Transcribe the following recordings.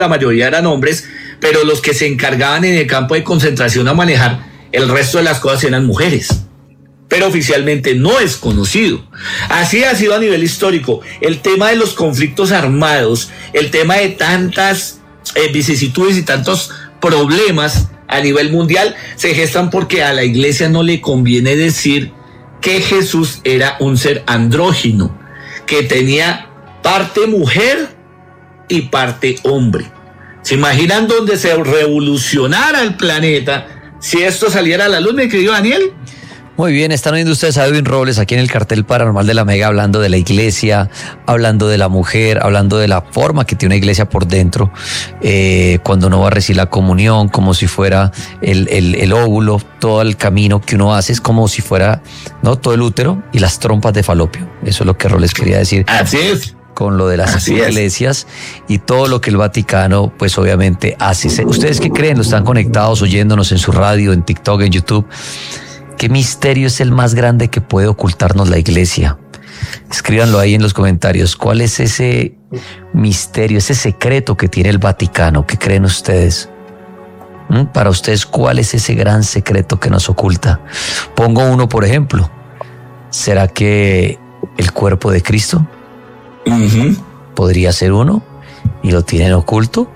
la mayoría eran hombres, pero los que se encargaban en el campo de concentración a manejar el resto de las cosas eran mujeres. Pero oficialmente no es conocido. Así ha sido a nivel histórico. El tema de los conflictos armados, el tema de tantas vicisitudes y tantos problemas a nivel mundial se gestan porque a la iglesia no le conviene decir que Jesús era un ser andrógino, que tenía parte mujer y parte hombre. ¿Se imaginan dónde se revolucionara el planeta si esto saliera a la luz, mi querido Daniel? Muy bien, están oyendo ustedes a Edwin Robles aquí en el Cartel Paranormal de la Mega, hablando de la iglesia, hablando de la mujer, hablando de la forma que tiene una iglesia por dentro, cuando uno va a recibir la comunión, como si fuera el óvulo, todo el camino que uno hace es como si fuera, ¿no?, todo el útero y las trompas de falopio. Eso es lo que Robles quería decir. Así es. Con lo de las iglesias y todo lo que el Vaticano, pues obviamente hace. ¿Ustedes qué creen? ¿Lo están conectados, oyéndonos en su radio, en TikTok, en YouTube? ¿Qué misterio es el más grande que puede ocultarnos la iglesia? Escríbanlo ahí en los comentarios. ¿Cuál es ese misterio, ese secreto que tiene el Vaticano? ¿Qué creen ustedes? Para ustedes, ¿cuál es ese gran secreto que nos oculta? Pongo uno, por ejemplo. ¿Será que el cuerpo de Cristo podría ser uno y lo tienen oculto?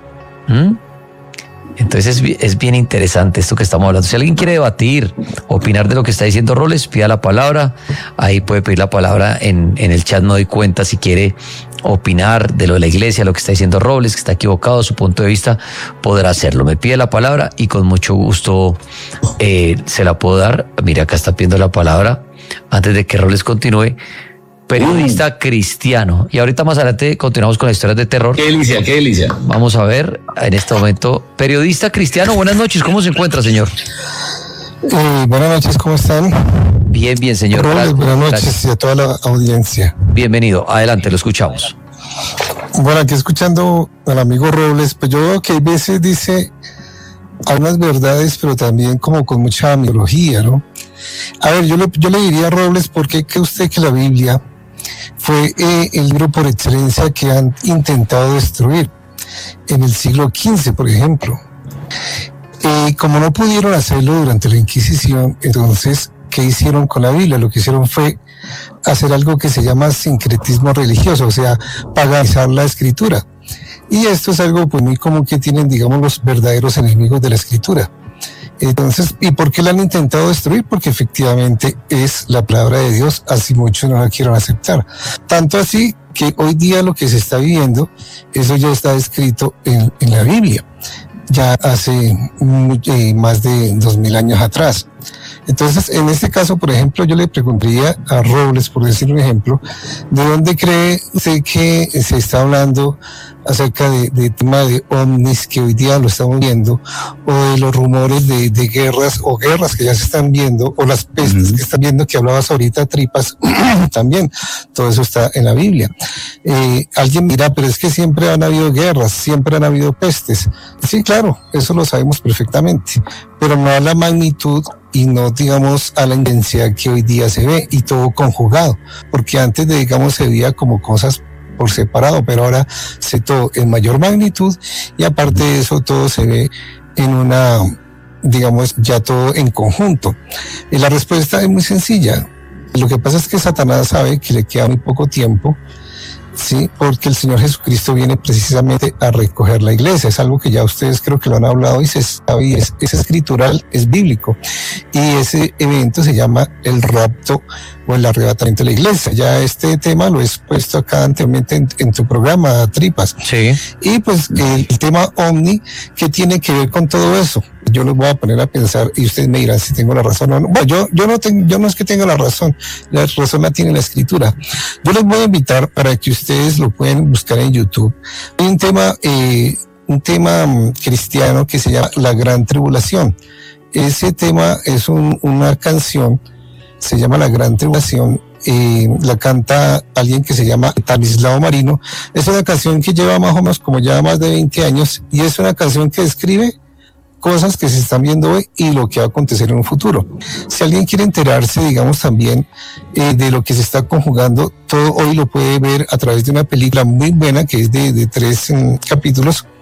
Entonces es bien interesante esto que estamos hablando. Si alguien quiere debatir, opinar de lo que está diciendo Robles, pida la palabra. Ahí puede pedir la palabra en el chat. Me doy cuenta si quiere opinar de lo de la iglesia, lo que está diciendo Robles, que está equivocado, su punto de vista, podrá hacerlo. Me pide la palabra y con mucho gusto se la puedo dar. Mira, acá está pidiendo la palabra antes de que Robles continúe. Periodista cristiano. Y ahorita más adelante continuamos con las historias de terror. Qué delicia, qué delicia. Vamos a ver en este momento. Periodista cristiano, buenas noches. ¿Cómo se encuentra, señor? Buenas noches, ¿cómo están? Bien, bien, señor. Buenas noches y a toda la audiencia. Bienvenido. Adelante, lo escuchamos. Bueno, aquí escuchando al amigo Robles, pues yo veo que a veces dice algunas verdades, pero también como con mucha mitología, ¿no? A ver, yo le diría a Robles, ¿por qué cree usted que la Biblia fue el libro por excelencia que han intentado destruir en el siglo XV, por ejemplo? Como no pudieron hacerlo durante la Inquisición, entonces, ¿qué hicieron con la Biblia? Lo que hicieron fue hacer algo que se llama sincretismo religioso, o sea, paganizar la escritura. Y esto es algo pues muy común que tienen, digamos, los verdaderos enemigos de la escritura. Entonces, ¿y por qué la han intentado destruir? Porque efectivamente es la palabra de Dios, así muchos no la quieren aceptar. Tanto así que hoy día lo que se está viviendo, eso ya está escrito en la Biblia, ya hace más de 2000 años atrás. Entonces, en este caso, por ejemplo, yo le preguntaría a Robles, por decir un ejemplo, ¿de dónde cree usted que se está hablando acerca de tema de ovnis que hoy día lo estamos viendo, o de los rumores de guerras o guerras que ya se están viendo, o las pestes que están viendo que hablabas ahorita, tripas, también, todo eso está en la Biblia. Alguien dirá, pero es que siempre han habido guerras, siempre han habido pestes. Sí, claro, eso lo sabemos perfectamente, pero no a la magnitud y no, digamos, a la intensidad que hoy día se ve, y todo conjugado, porque antes de, digamos, se veía como cosas por separado, pero ahora se todo en mayor magnitud, y aparte de eso todo se ve en una, digamos, ya todo en conjunto. Y la respuesta es muy sencilla. Lo que pasa es que Satanás sabe que le queda muy poco tiempo, sí, porque el Señor Jesucristo viene precisamente a recoger la iglesia. Es algo que ya ustedes creo que lo han hablado y se sabe, y es escritural, es bíblico, y ese evento se llama el rapto o el arrebatamiento de la iglesia. Ya este tema lo he expuesto acá anteriormente en tu programa, Tripas. Sí. Y pues el tema ovni, ¿qué tiene que ver con todo eso? Yo los voy a poner a pensar y ustedes me dirán si tengo la razón o no. Bueno, yo no es que tenga la razón la tiene la escritura. Yo les voy a invitar para que ustedes lo pueden buscar en YouTube. Hay un tema cristiano que se llama La Gran Tribulación. Ese tema es una canción, se llama La Gran Tribulación. La canta alguien que se llama Tanislao Marino. Es una canción que lleva más o menos como ya más de 20 años, y es una canción que describe cosas que se están viendo hoy y lo que va a acontecer en un futuro. Si alguien quiere enterarse, digamos, también de lo que se está conjugando, todo hoy lo puede ver a través de una película muy buena que es de 3 capítulos,